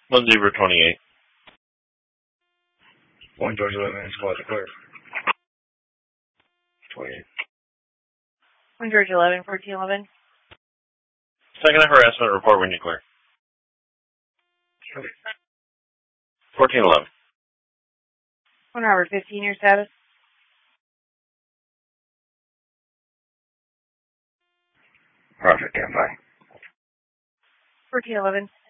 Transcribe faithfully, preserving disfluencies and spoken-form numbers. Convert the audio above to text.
One Zebra twenty-eight. One George eleven, squad clear. twenty-eight. One George eleven, fourteen eleven. Second harassment report when you clear. fourteen eleven. One Robert fifteen, your status? Perfect, stand by. fourteen eleven.